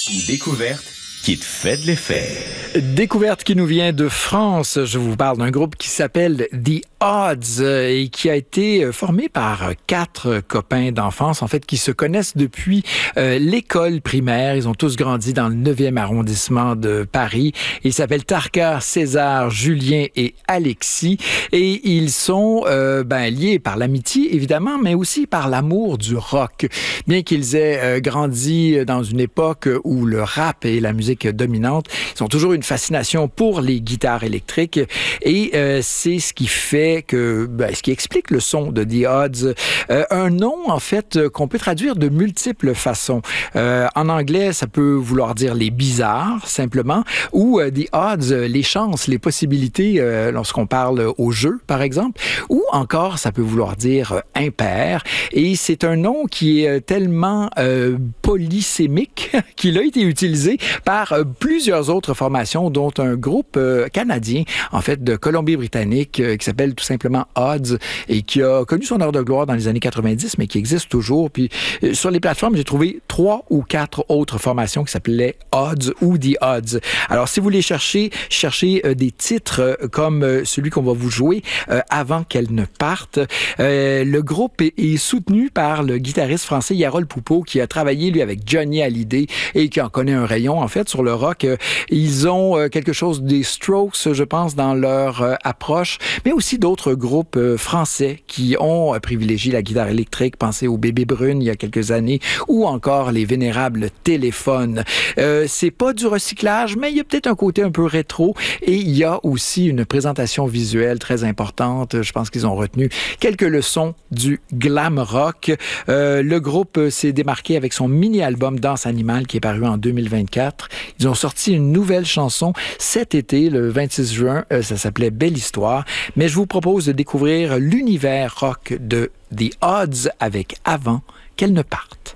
Une découverte qui te fait de l'effet. Découverte qui nous vient de France. Je vous parle d'un groupe qui s'appelle The Odds et qui a été formé par 4 copains d'enfance, en fait, qui se connaissent depuis l'école primaire. Ils ont tous grandi dans le 9e arrondissement de Paris. Ils s'appellent Tarka, César, Julien et Alexis. Et ils sont liés par l'amitié, évidemment, mais aussi par l'amour du rock. Bien qu'ils aient grandi dans une époque où le rap et la musique dominante, ils ont toujours une fascination pour les guitares électriques et c'est ce qui fait que, ce qui explique le son de The Odds. Un nom, en fait, qu'on peut traduire de multiples façons. En anglais, ça peut vouloir dire les bizarres, simplement, ou The Odds, les chances, les possibilités lorsqu'on parle au jeu, par exemple, ou encore, ça peut vouloir dire impair. Et c'est un nom qui est tellement polysémique qu'il a été utilisé par plusieurs autres formations, dont un groupe canadien, en fait, de Colombie-Britannique, qui s'appelle tout simplement Odds, et qui a connu son heure de gloire dans les années 90, mais qui existe toujours. Puis sur les plateformes, j'ai trouvé 3 ou 4 autres formations qui s'appelaient Odds ou The Odds. Alors, si vous voulez cherchez des titres comme celui qu'on va vous jouer avant qu'elle ne parte. Le groupe est soutenu par le guitariste français Yarol Poupeau, qui a travaillé, lui, avec Johnny Hallyday et qui en connaît un rayon, en fait, sur le rock. Ils ont quelque chose des Strokes, je pense, dans leur approche, mais aussi d'autres groupes français qui ont privilégié la guitare électrique. Pensez au Bébé Brune il y a quelques années, ou encore les vénérables Téléphones. C'est pas du recyclage, mais il y a peut-être un côté un peu rétro, et il y a aussi une présentation visuelle très importante. Je pense qu'ils ont retenu quelques leçons du glam rock. Le groupe s'est démarqué avec son mini-album Danse Animale qui est paru en 2024. Ils ont sorti une nouvelle chanson cet été, le 26 juin. Ça s'appelait Belle Histoire. Mais je vous propose de découvrir l'univers rock de The Odds avec Avant qu'elle ne parte.